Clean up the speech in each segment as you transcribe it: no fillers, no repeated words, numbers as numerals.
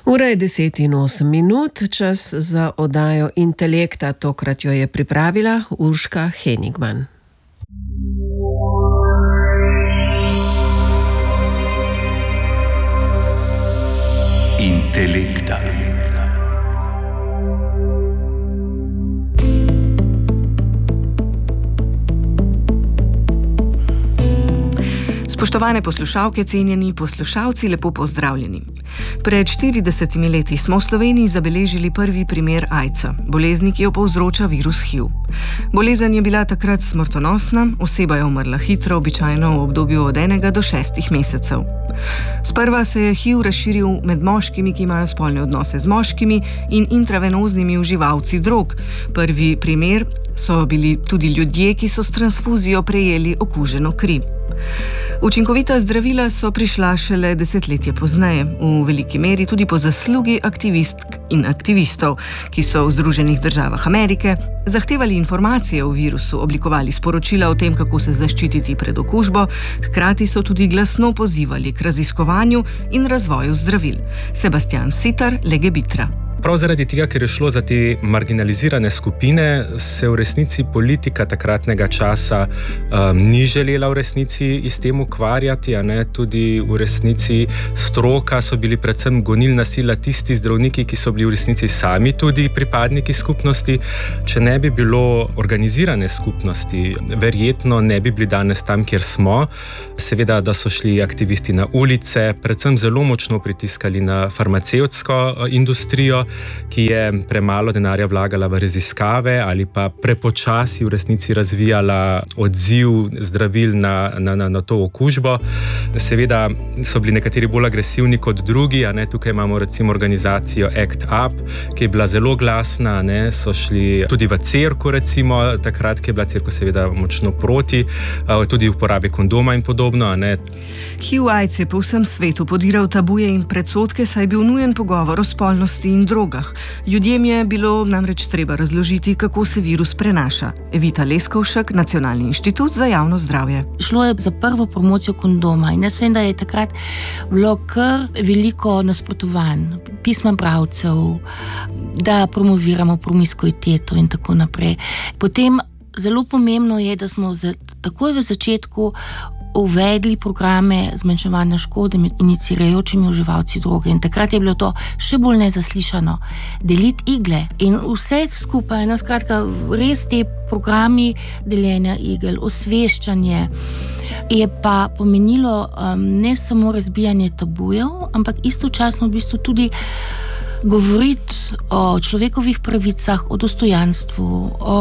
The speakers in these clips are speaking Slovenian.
Ura je 10:08, čas za oddajo Intelekta, tokrat jo je pripravila Urška Henigman. Intelekta. Spoštovane poslušalke, cenjeni poslušalci, lepo pozdravljeni. Pred 40 leti smo v Sloveniji zabeležili prvi primer AIDS-a, bolezni, ki jo povzroča virus HIV. Bolezen je bila takrat smrtonosna, oseba je umrla hitro, običajno v obdobju od 1 do 6 mesecev. Sprva se je HIV razširil med moškimi, ki imajo spolne odnose z moškimi, in intravenoznimi uživalci drog. Prvi primer so bili tudi ljudje, ki so s transfuzijo prejeli okuženo kri. Učinkovita zdravila so prišla šele desetletje pozneje, v veliki meri tudi po zaslugi aktivistk in aktivistov, ki so v Združenih državah Amerike zahtevali informacije o virusu, oblikovali sporočila o tem, kako se zaščititi pred okužbo, hkrati so tudi glasno pozivali k raziskovanju in razvoju zdravil. Sebastian Sitar, Legebitra. Prav zaradi tega, ker je šlo za te marginalizirane skupine, se v resnici politika takratnega časa ni želela v resnici s tem ukvarjati, tudi v resnici stroka so bili predvsem gonilna sila tisti zdravniki, ki so bili v resnici sami tudi pripadniki skupnosti. Če ne bi bilo organizirane skupnosti, verjetno ne bi bili danes tam, kjer smo. Seveda, da so šli aktivisti na ulice, predvsem zelo močno pritiskali na farmacevtsko industrijo, ki je premalo denarja vlagala v raziskave ali pa prepočasi v resnici razvijala odziv zdravil na to okužbo. Seveda so bili nekateri bolj agresivni kot drugi, tukaj imamo recimo organizacijo ACT UP, ki je bila zelo glasna, so šli tudi v cerkev recimo, takrat, ki je bila cerkev seveda močno proti, tudi uporabe kondoma in podobno. HIV-AIDS je po vsem svetu podiral tabuje in predsodke, saj je bil nujen pogovor o spolnosti in drogah. Ljudem je bilo namreč treba razložiti, kako se virus prenaša. Evita Leskovšek, Nacionalni inštitut za javno zdravje. Šlo je za prvo promocijo kondoma in jaz vem, da je takrat bilo kar veliko nasprotovanj, pisma bralcev, da promoviramo promiskuiteto in tako naprej. Potem zelo pomembno je, da smo takoj v začetku uvedli programe zmanjševanja škode med inicirajočimi uživalci droge in takrat je bilo to še bolj nezaslišano. Deliti igle in vse skupaj, skratka, res te programi deljenja igel, osveščanje je pa pomenilo ne samo razbijanje tabujev, ampak istočasno v bistvu tudi govoriti o človekovih pravicah, o dostojanstvu, o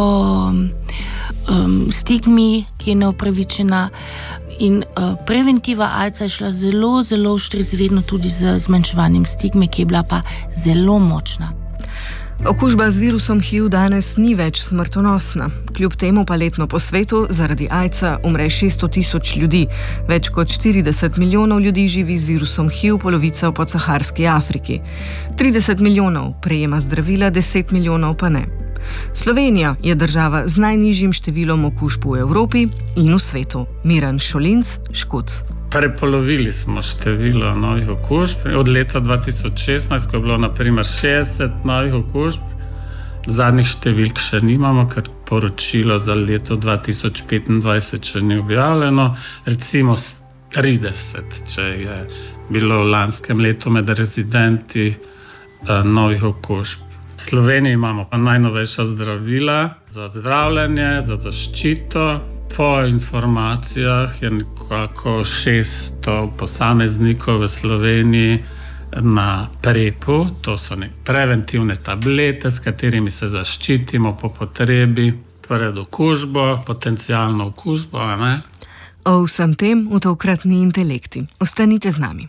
stigmi, ki je neupravičena. In preventiva AIDS-a je šla zelo, zelo vedno tudi z zmanjševanjem stigme, ki je bila pa zelo močna. Okužba z virusom HIV danes ni več smrtonosna. Kljub temu pa letno po svetu zaradi AIDS-a umre 600 000 ljudi. Več kot 40 milijonov ljudi živi z virusom HIV, polovica v podsaharski Afriki. 30 milijonov prejema zdravila, 10 milijonov pa ne. Slovenija je država z najnižjim številom okužb v Evropi in v svetu. Miran Šolinc, Škuc. Prepolovili smo število novih okužb. Od leta 2016, ko je bilo na primer 60 novih okužb, zadnjih številk še nimamo, ker poročilo za leto 2025 še ni objavljeno. Recimo 30, če je bilo v lanskem letu med rezidenti novih okužb. V Sloveniji imamo pa najnovejša zdravila za zdravljenje, za zaščito. Po informacijah je nekako 600 posameznikov v Sloveniji na PrEP-u. To so preventivne tablete, s katerimi se zaščitimo po potrebi pred okužbo, potencialno okužbo. O vsem tem v tokratni Intelekti. Ostanite z nami.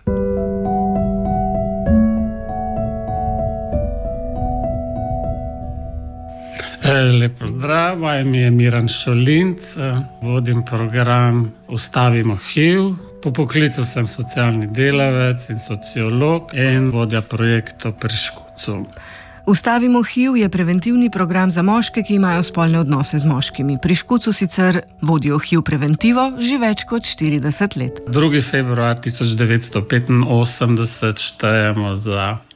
Lepo zdrav, moje ime je Miran Šolinc, vodim program Ustavimo HIV. Po poklicu sem socialni delavec in sociolog in vodja projektov pri Škucu. Ustavimo HIV je preventivni program za moške, ki imajo spolne odnose z moškimi. Pri Škucu sicer vodijo HIV preventivo že več kot 40 let. 2. februar 1985 štejemo za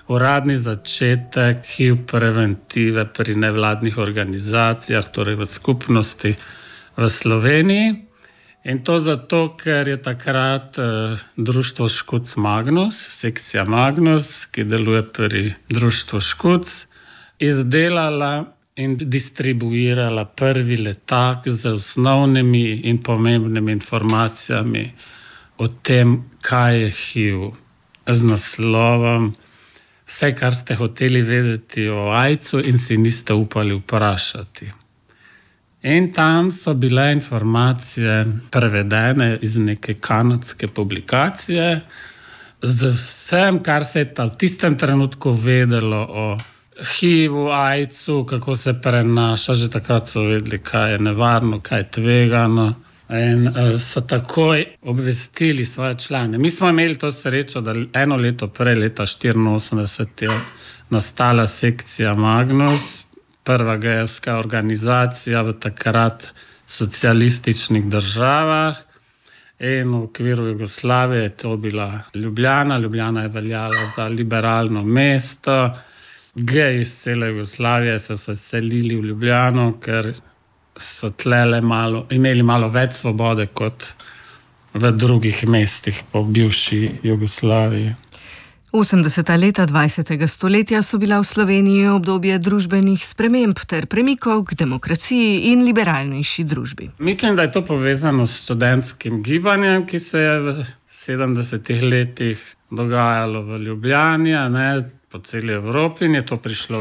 uradni začetek HIV preventive pri nevladnih organizacijah, torej v skupnosti v Sloveniji. In to zato, ker je takrat društvo Škuc Magnus, sekcija Magnus, ki deluje pri društvu Škuc, izdelala in distribuirala prvi letak z osnovnimi in pomembnimi informacijami o tem, kaj je HIV, z naslovom Vse, kar ste hoteli vedeti o AIDS-u in si niste upali vprašati. In tam so bile informacije prevedene iz neke kanadske publikacije z vsem, kar se je v tistem trenutku vedelo o HIV-u, AIDS-u, kako se prenaša. Že takrat so vedeli, kaj je nevarno, kaj je tvegano. In so takoj obvestili svoje člane. Mi smo imeli to srečo, da eno leto prej, leta 1984, je nastala sekcija Magnus, prva gejevska organizacija v takrat socialističnih državah. In v okviru Jugoslavije je to bila Ljubljana. Ljubljana je veljala za liberalno mesto. Geji iz cele Jugoslavije so se selili v Ljubljano, ker so tlele imeli malo več svobode kot v drugih mestih po bivši Jugoslaviji. 80. leta 20. stoletja so bila v Sloveniji obdobje družbenih sprememb ter premikov k demokraciji in liberalnejši družbi. Mislim, da je to povezano s študentskim gibanjem, ki se je v 70. letih dogajalo v Ljubljani, po celi Evropi, in je to prišlo